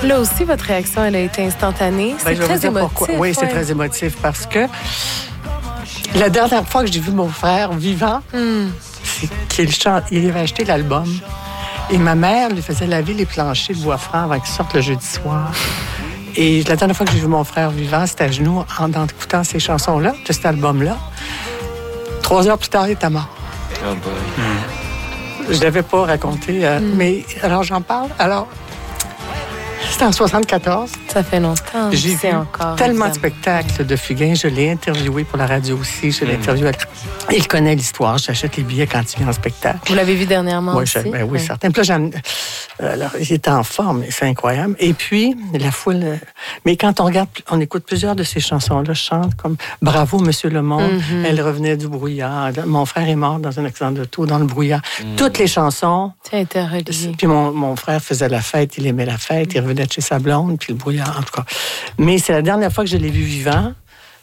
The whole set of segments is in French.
Là aussi, votre réaction, elle a été instantanée. C'est très émotif. Oui, c'est très émotif parce que la dernière fois que j'ai vu mon frère vivant, c'est qu'il avait acheté l'album. Et ma mère lui faisait laver les planchers de bois franc avant qu'il sorte le jeudi soir. Et la dernière fois que j'ai vu mon frère vivant, c'était à genoux en écoutant ces chansons-là, de cet album-là. 3 heures plus tard, il était mort. Oh boy. Je ne l'avais pas raconté, mais alors j'en parle. Alors, c'était en 74. Ça fait longtemps. J'ai vu tellement de spectacles de Fugain. Je l'ai interviewé pour la radio aussi. Je l'ai interviewé. Il connaît l'histoire. J'achète les billets quand il vient en spectacle. Vous l'avez vu dernièrement aussi? Oui, certain. Puis là, alors, il était en forme, c'est incroyable. Et puis, la foule... Mais quand on regarde, on écoute plusieurs de ces chansons-là, je chante comme « Bravo, Monsieur le Monde Elle revenait du brouillard. Mon frère est mort dans un accident d'auto, dans le brouillard. Toutes les chansons... Ça a été relié. Puis mon frère faisait la fête, il aimait la fête, il revenait de chez sa blonde, puis le brouillard, en tout cas. Mais c'est la dernière fois que je l'ai vu vivant.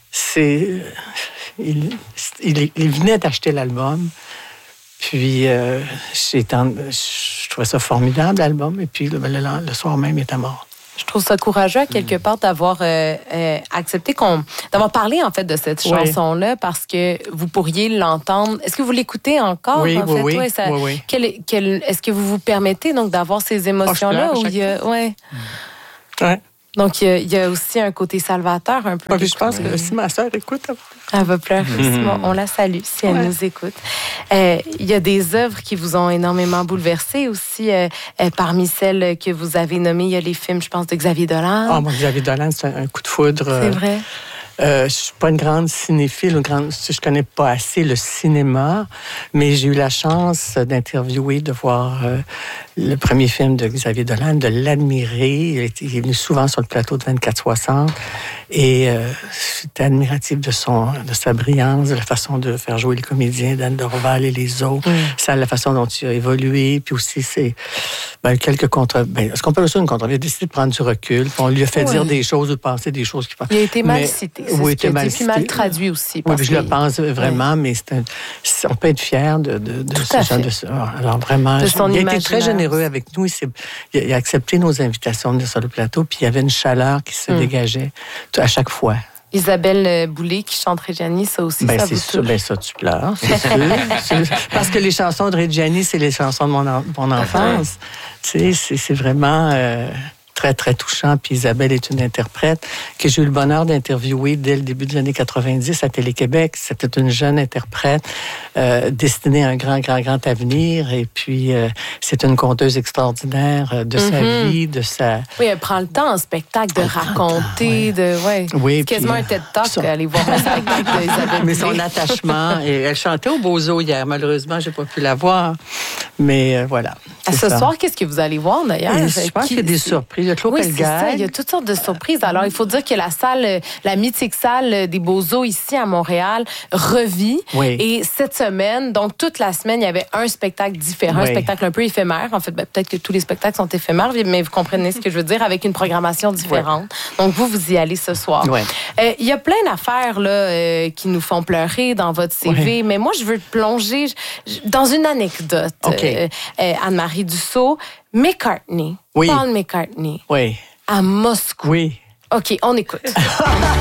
Il venait d'acheter l'album. Puis, je trouvais ça formidable, l'album. Et puis, le soir même, il était mort. Je trouve ça courageux, à quelque part, d'avoir accepté d'avoir parlé, en fait, de cette chanson-là, parce que vous pourriez l'entendre. Est-ce que vous l'écoutez encore? Oui, en fait? oui. Est-ce que vous vous permettez, donc, d'avoir ces émotions-là? Ouais. Donc, il y a aussi un côté salvateur, un peu. Je pense que si ma sœur écoute... Elle va pleurer. On la salue si elle nous écoute. Il y a des œuvres qui vous ont énormément bouleversé aussi. Parmi celles que vous avez nommées, il y a les films, je pense, de Xavier Dolan. Ah, moi, Xavier Dolan, c'est un coup de foudre. C'est vrai. Je suis pas une grande cinéphile, je connais pas assez le cinéma, mais j'ai eu la chance d'interviewer, de voir le premier film de Xavier Dolan, de l'admirer. Il est venu souvent sur le plateau de 24-60 et j'étais admiratif de sa brillance, de la façon de faire jouer les comédiens, d'Anne Dorval et les autres, la façon dont il a évolué, puis aussi quelques est-ce qu'on peut le dire une controverse? Il a décidé de prendre du recul, puis on lui a fait dire des choses ou de penser des choses qui... Il a été mal cité. Oui, il mal cité. Puis mal traduit aussi. Oui, je le pense vraiment, mais on peut être fier de ce genre de ça. Alors vraiment, il a été très généreux avec nous. Il a accepté nos invitations de venir sur le plateau, puis il y avait une chaleur qui se dégageait à chaque fois. Isabelle Boulay qui chante Reggiani, ça aussi, ça vous touche? Ça, tu pleures, c'est sûr. Parce que les chansons de Reggiani, c'est les chansons de mon enfance. Tu sais, c'est vraiment... très, très touchant. Puis Isabelle est une interprète que j'ai eu le bonheur d'interviewer dès le début des années 90 à Télé-Québec. C'était une jeune interprète destinée à un grand, grand, grand avenir. Et puis, c'est une conteuse extraordinaire de sa vie, de sa... Oui, elle prend le temps en spectacle de raconter, Oui, c'est quasiment un TED Talk aller voir un spectacle d'Isabelle. Mais son attachement... Et elle chantait au Beaux-Eaux hier. Malheureusement, j'ai pas pu la voir. Mais voilà. Ce soir, qu'est-ce que vous allez voir, d'ailleurs? Je pense qu'il y a des surprises. Il y a Claude Pelgag. C'est ça. Il y a toutes sortes de surprises. Alors, il faut dire que la mythique salle des Beaux-Eaux ici à Montréal revit. Oui. Et cette semaine, donc toute la semaine, il y avait un spectacle différent, un spectacle un peu éphémère. En fait, peut-être que tous les spectacles sont éphémères, mais vous comprenez ce que je veux dire, avec une programmation différente. Donc, vous y allez ce soir. Il y a plein d'affaires là, qui nous font pleurer dans votre CV, mais moi, je veux plonger dans une anecdote. Anne-Marie Dussault, McCartney, Paul McCartney, à Moscou. Oui. OK, on écoute.